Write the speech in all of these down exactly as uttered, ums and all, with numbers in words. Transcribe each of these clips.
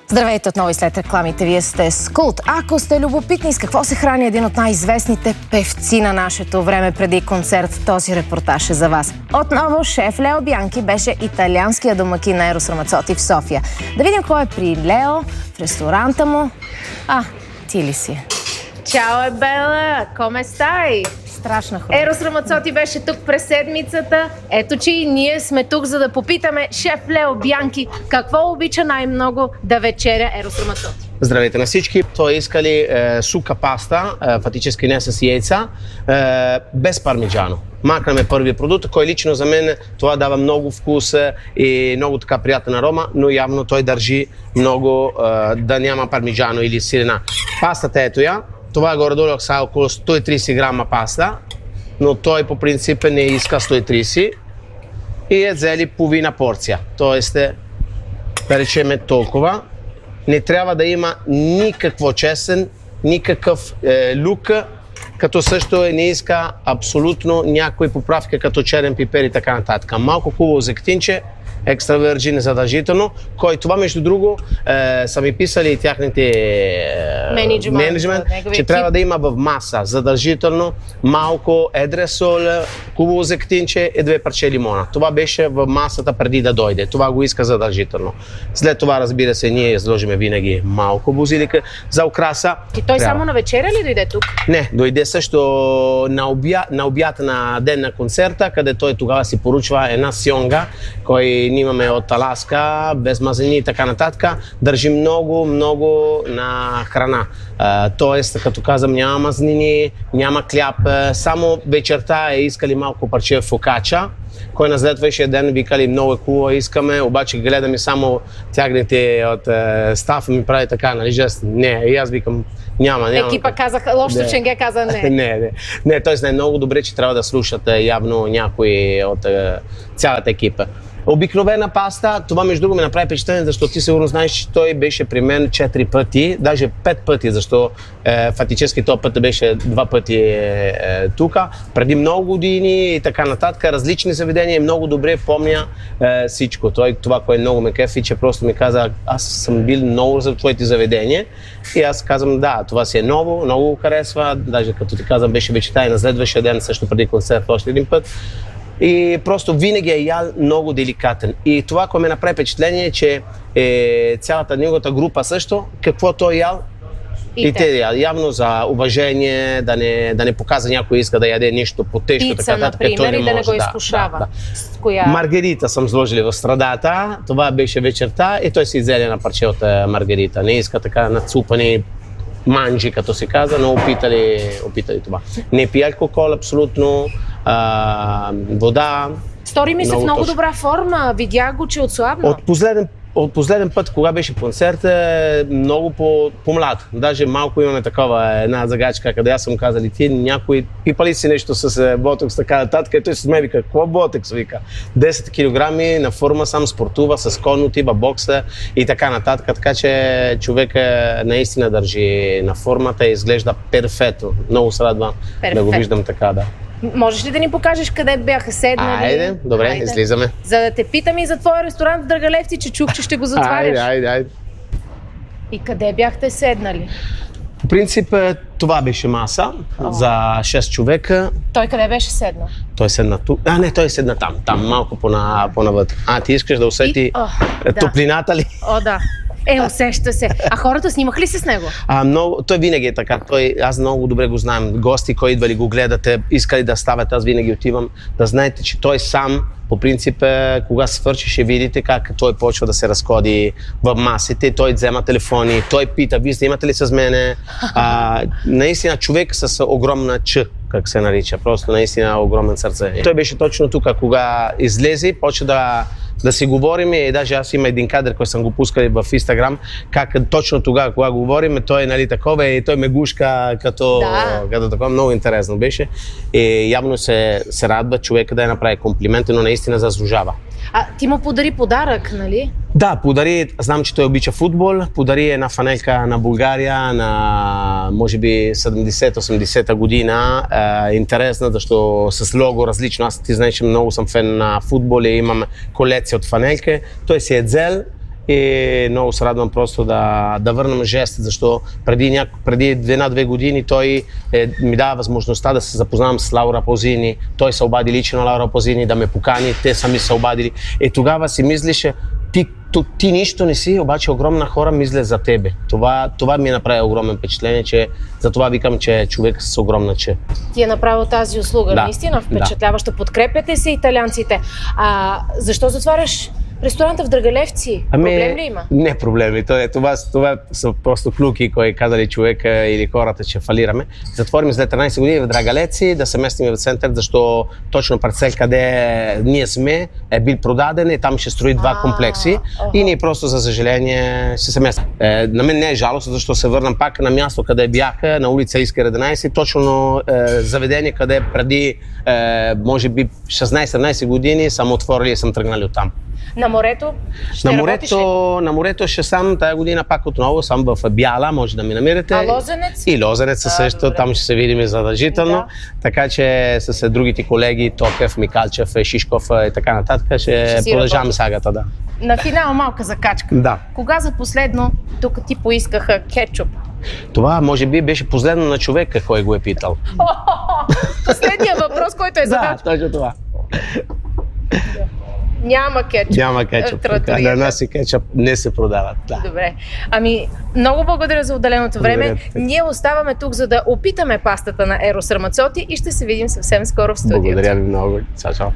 Здравейте отново и след рекламите. Вие сте с Култ. Ако сте любопитни с какво се храни един от най-известните певци на нашето време преди концерт, този репортаж е за вас. Отново шеф Лео Бянки беше италианския домакин на Ерос Рамацоти в София. Да видим кой е при Лео, в ресторанта му. А, ти ли си? Чао, Ебела! Коме стай? Страшна хора. Ерос Рамацоти беше тук през седмицата. Ето, че и ние сме тук, за да попитаме шеф Лео Бянки какво обича най-много да вечеря Ерос Рамацоти. Здравейте на всички! Той искали е, сука паста, е, фактически не с яйца, е, без пармиджано. Макнаме първия продукт, кой лично за мен това дава много вкус и много така приятен арома, но явно той държи много е, да няма пармиджано или сирена. Пастата ето я. Това горе-долу са около сто и трийсет грама паста, но той по принцип не иска сто и трийсет и е взели половина порция. Тоест, да речеме толкова. Не трябва да има никакво чесън, никакъв е, люк, като също не иска абсолютно някои поправки, като черен пипер и така нататък. Малко хубаво зехтинче, екстра вирджин задължително, кой това между друго е, са ми писали и тяхните е, менеджмент, че трябва да има в маса задължително малко едра сол, хубаво зехтинче и две парче лимона. Това беше в масата преди да дойде. Това го иска задължително. След това, разбира се, ние изложиме винаги малко бузилика за украса. И той трябва. Само на вечеря ли дойде тук? Не, дойде също на обяд на, обяд на ден на концерта, къде той тогава си поручва една сьонга, кой имаме от Аласка, без мазнини и така нататък, държи много, много на храна. А, тоест, като казвам, няма мазнини, няма хляб, само вечерта е искали малко парче фокача, кой на следващия ден викали много е хубаво, искаме, обаче гледаме само тягнете от е, стаф ми прави така, нали жест? Не, и аз викам, няма, няма. Екипа казаха, лошо Ченге каза не. не, не, не, т.е. не е много добре, че трябва да слушат явно някои от е, цялата екипа. Обикновена паста, това между другото ме направи впечатление, защото ти сигурно знаеш, че той беше при мен четири пъти, даже пет пъти, защото е, фактически този път беше два пъти е, е, тук, преди много години и така нататък, различни заведения и много добре помня е, всичко. Той, това, което много ме кефи, че просто ми каза, аз съм бил много за твоите заведения и аз казвам, да, това си е ново, много го харесва, даже като ти казвам, беше вечерта и на следващия ден, също преди концерт, още един път. И просто винаги е ял много деликатен. И това, което ме направи впечатление е, че е, цялата неговата група също, какво той ял, и, и те ял. Явно за уважение, да не, да не показва някой иска да яде нещо по-тежко. Пица, така, например, той не и да не го изкушава. Да, да. Коя? Маргарита съм сложили в страдата, това беше вечерта и той си изяде на парче от маргарита. Не иска така нацупани манджи, като се каза, но опитали, опитали това. Не пие алкохол абсолютно, а, вода. Стори ми се в много точно. Добра форма, видях го, че отслабна. От последен, от последен път, кога беше концерт, е много по, по-млад. Даже малко имаме такова една загачка, къде аз съм казали, ти някой пипали си нещо с ботокс, така нататък, и той с мен вика, какво ботокс, вика? десет килограми на форма, сам спортува, с кон отива, бокса и така нататък, така че човек наистина държи на формата и изглежда перфектно. Много се радвам да го виждам така, да. Можеш ли да ни покажеш къде бяха седнали? Айде, добре, айде. Излизаме. За да те питам и за твоя ресторант в Драгалевци, че чух, че ще го затваряш. Айде, айде, айде. И къде бяхте седнали? По принцип, това беше маса О. за шест човека. Той къде беше седнал? Той седна тук. А, не, той седна там, там, малко по-навътре. А, ти искаш да усети и... О, топлината ли? О, да. Е, усеща се. А хората снимах ли се с него? А, много, той винаги е така. Той, аз много добре го знам. Гости, които идвали го гледате, искали да стават, аз винаги отивам. Да знаете, че той сам, по принцип, кога свърши, ще видите как той почва да се разходи в масите. Той взема телефони, той пита, вие снимате ли с мене? А, наистина човек с огромна ч, как се нарича. Просто наистина огромен сърце. Той беше точно тук, кога излезе, почва да да си говорим и даже аз има един кадър, който съм го пускал в Инстаграм, как точно тогава, когато говорим, той е нали такова и той ме гушка като, да. като такова, много интересно беше. И явно се, се радва човека да я направи комплименти, но наистина заслужава. А ти му подари подарък, нали? Да, подари, знам, че той обича футбол, подари една фанелка на България на, може би, седемдесет-осемдесета година. Е, интересна, защото с лого различно. Аз ти знаеш, че много съм фен на футбол и имам колекция от фанелки. Той си е взел и много се радвам просто да, да върнем жест, защото преди, няко, преди една-две години той е, ми дава възможността да се запознавам с Лаура Позини, той се обади лично на Лаура Позини да ме покани, те сами се обадили. И тогава си мислише, ти, ти, ти нищо не си, обаче огромна хора мислят за тебе. Това, това ми направи огромен впечатление, че за това викам, че е човек с огромна че. Ти е направил тази услуга, да, наистина впечатляващо. Да. Подкрепяте се италианците. А защо затваряш ресторанта в Драгалевци? Ами, проблем ли има? Не проблеми. Това, това, това са просто клюки, кои казали човека или хората, че фалираме. Затворим след тринайсет години в Драгалевци, да се местим в център, защото точно парцел, къде ние сме, е бил продаден и там ще строи два а, комплекси. Охо. И ние просто, за съжаление, ще се местим. Е, на мен не е жалост, защото се върнам пак на място, къде бяха, на улица Искър единайсет, точно е, заведение, къде преди, е, може би, шестнайсет-седемнайсет години съм отворили и съм тръгнали оттам. На морето ще на морето, на морето ще съм тая година пак отново, съм в Бяла, може да ми намерите. А Лозенец? И Лозенец а, също, добре. Там ще се видим задължително. Да. Така че с другите колеги, Токев, Микалчев, Шишков и така нататък ще, ще продължаваме сагата. Да. На финал малка закачка. Да. Кога за последно тук ти поискаха кетчуп? Това може би беше последно на човека, кой го е питал. Последният въпрос, който е задал. Да, точно това. Няма кетчуп. Няма кетчуп. На нас и кетчуп не се продават. Да. Добре. Ами, много благодаря за отделеното време. Благодаря. Ние оставаме тук, за да опитаме пастата на Ерос Рамацоти и ще се видим съвсем скоро в студиото. Благодаря ви много. Чао, чао.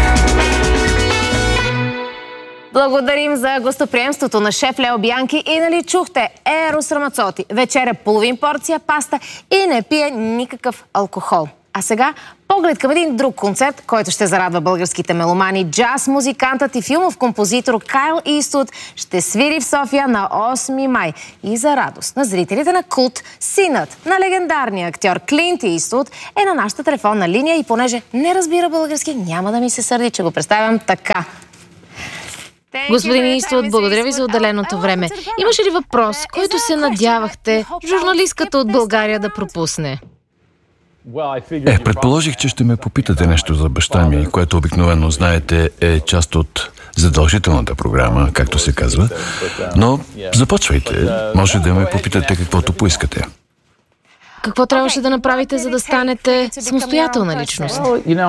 Благодарим за гостоприемството на шеф Лео Бянки и нали чухте Ерос Рамацоти. Вечеря половин порция паста и не пие никакъв алкохол. А сега поглед към един друг концерт, който ще зарадва българските меломани. Джаз музикантът и филмов композитор Кайл Иствуд ще свири в София на осми май. И за радост на зрителите на Култ, синът на легендарния актьор Клинт Иствуд е на нашата телефонна линия и понеже не разбира български, няма да ми се сърди, че го представям така. Господин Иствуд, благодаря ви за отделеното време. Имаше ли въпрос, който се надявахте журналистката от България да пропусне? Е, предположих, че ще ме попитате нещо за баща ми, което обикновено, знаете, е част от задължителната програма, както се казва. Но започвайте. Може да ме попитате каквото поискате. Какво трябваше да направите, за да станете самостоятелна личност?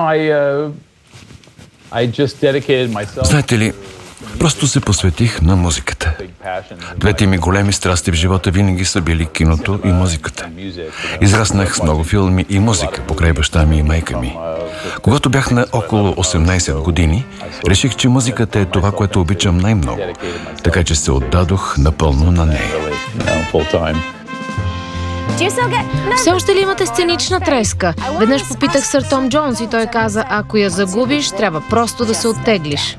Знаете ли, просто се посветих на музиката. Двете ми големи страсти в живота винаги са били киното и музиката. Израснах с много филми и музика покрай баща ми и майка ми. Когато бях на около осемнайсет години, реших, че музиката е това, което обичам най-много. Така че се отдадох напълно на нея. Все още ли имате сценична треска? Веднъж попитах сър Том Джонс и той каза, ако я загубиш, трябва просто да се оттеглиш.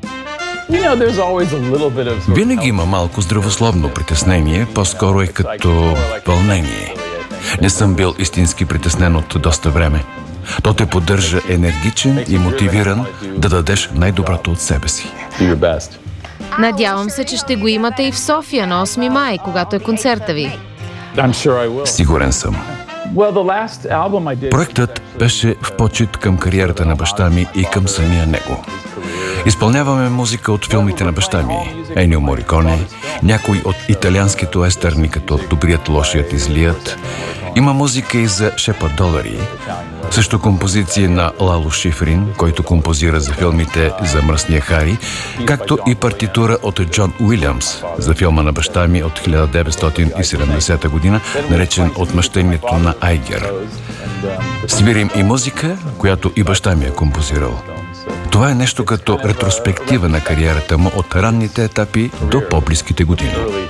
Винаги има малко здравословно притеснение, по-скоро е като вълнение. Не съм бил истински притеснен от доста време. То те поддържа енергичен и мотивиран да дадеш най-доброто от себе си. Надявам се, че ще го имате и в София на осми май, когато е концерта ви. Сигурен съм. Проектът беше в почит към кариерата на баща ми и към самия него. Изпълняваме музика от филмите на баща ми, Енио Мориконе, някои от италианските уестърни, като Добрият, лошият и злият. Има музика и за Шепа долари, също композиции на Лало Шифрин, който композира за филмите за Мръсния Хари, както и партитура от Джон Уилямс за филма на баща ми от хиляда деветстотин и седемдесета година, наречен Отмъщението на Айгер. Свирим и музика, която и баща ми е композирал. Това е нещо като ретроспектива на кариерата му от ранните етапи до по-близките години.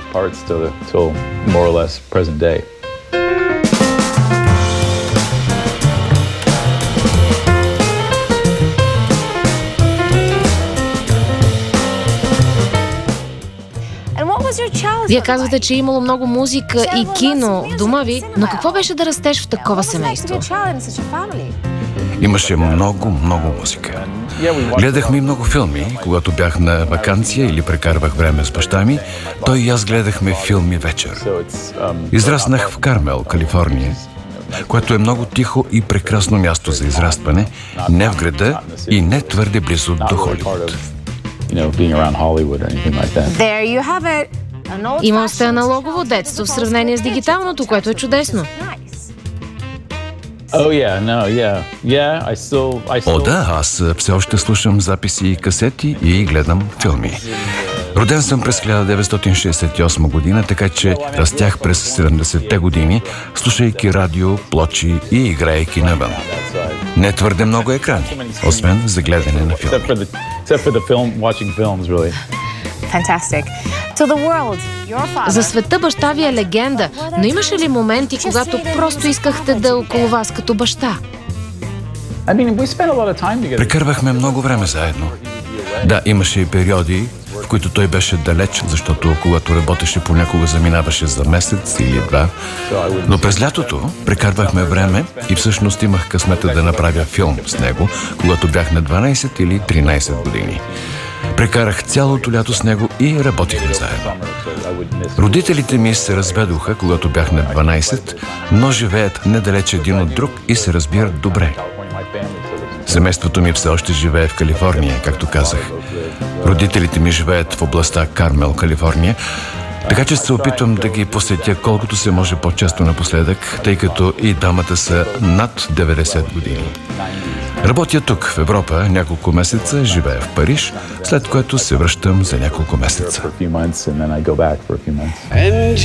Вие казвате, че е имало много музика и кино в дома ви, но какво беше да растеш в такова семейство? Имаше много, много музика. Гледахме много филми, когато бях на ваканция или прекарвах време с баща ми. Той и аз гледахме филми вечер. Израснах в Кармел, Калифорния, което е много тихо и прекрасно място за израстване, не в града и не твърде близо до Холивуд. know, being around Hollywood or anything like that. There you have it. Имал сте аналогово детство в сравнение с дигиталното, което е чудесно. Oh yeah, no, yeah, yeah. I still, I still... О, да, аз все още слушам записи и касети и гледам филми. Роден съм през хиляда деветстотин шейсет и осма година, така че растях през седемдесетте години, слушайки радио, плочи и играейки навън. Не твърде много екрани, освен за гледане на филми. Fantastic. To the world, your father... За света баща ви е легенда, но имаше ли моменти, когато просто искахте да е около вас като баща? Прекарвахме много време заедно. Да, имаше и периоди, в които той беше далеч, защото когато работеше, понякога заминаваше за месец или два. Но през лятото прекарвахме време и всъщност имах късмета да направя филм с него, когато бях на дванайсет или тринайсет години. Прекарах цялото лято с него и работихме заедно. Родителите ми се разведоха, когато бях на дванайсет, но живеят недалеч един от друг и се разбират добре. Семейството ми все още живее в Калифорния, както казах. Родителите ми живеят в областта Кармел, Калифорния, така че се опитвам да ги посетя колкото се може по-често напоследък, тъй като и двамата са над деветдесет години. Работя тук, в Европа, няколко месеца, живея в Париж, след което се връщам за няколко месеца.